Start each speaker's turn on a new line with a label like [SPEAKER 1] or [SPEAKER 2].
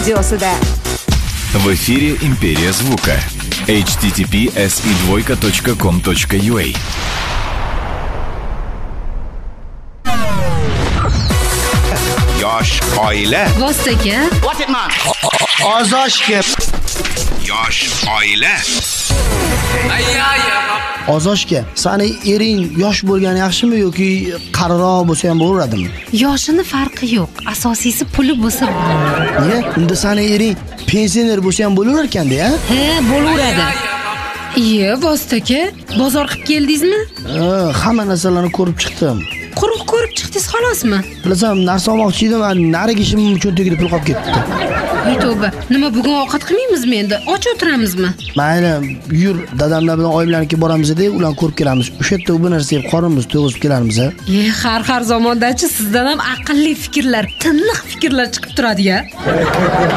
[SPEAKER 1] studiosida.
[SPEAKER 2] В эфире «Империя звука». https://com.ua. Yosh oila.
[SPEAKER 3] Vostoka.
[SPEAKER 4] What it man?
[SPEAKER 5] Ozoshga.
[SPEAKER 2] Yosh oila.
[SPEAKER 5] Ozoshga. Sani ering yosh bo'lgani yaxshimi yoki qariroq bo'lsa ham bo'laveradimi?
[SPEAKER 3] Yoshini farqi yo'q. Asosiysi puli bo'lsa bo'ladi.
[SPEAKER 5] Niye? Unda sani ering pensioner bo'lsa ham bo'laver ekanda-ya?
[SPEAKER 3] He, bo'laveradi. Iye, Vostoka, bozor qilib keldingizmi?
[SPEAKER 5] Hamma narsalarni ko'rib chiqdim.
[SPEAKER 3] Quruq ko'rib chiqdingiz xolosmi?
[SPEAKER 5] Bilasam, narsa olmoqchi edim, nariga ishim cho'ntagida pul qolib ketdi.
[SPEAKER 3] Ey tavba, nima bugun ovqat qilmaymizmi endi? Och o'tiramizmi?
[SPEAKER 5] Mayli, yur, dadamlar bilan oyimlarnikiga boramiz-da, ularni ko'rib kelamiz. O'sha yerda bu narsa yeb qorinimiz to'g'izib kelamiz-a.
[SPEAKER 3] Har zamondachi sizdan ham aqlli fikrlar, tiniq fikrlar chiqib turadi-ya.